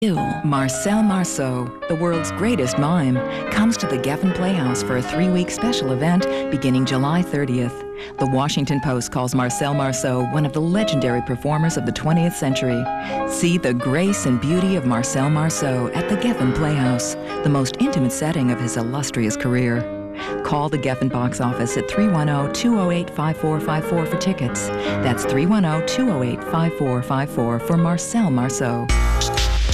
Marcel Marceau, the world's greatest mime, comes to the Geffen Playhouse for a 3-week special event beginning July 30th. The Washington Post calls Marcel Marceau one of the legendary performers of the 20th century. See the grace and beauty of Marcel Marceau at the Geffen Playhouse, the most intimate setting of his illustrious career. Call the Geffen box office at 310-208-5454 for tickets. That's 310-208-5454 for Marcel Marceau.